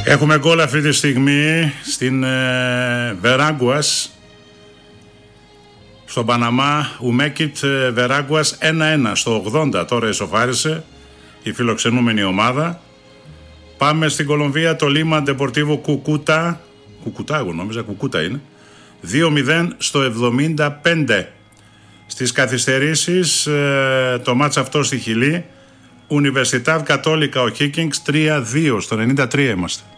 Έχουμε γκολ αυτή τη στιγμή στην Βεράγκουας, στον Παναμά. Ουμέκιτ Βεράγκουας 1-1 στο 80, τώρα ισοφάρισε η φιλοξενούμενη ομάδα. Πάμε στην Κολομβία, το Λίμα Ντεπορτίβο Κουκούτα, εγώ νόμιζα Κουκούτα είναι, 2-0 στο 75. Στις καθυστερήσεις το μάτς αυτό στη Χιλή, Universidad Católica ο Χίκινγκς 3-2 στο 93 είμαστε.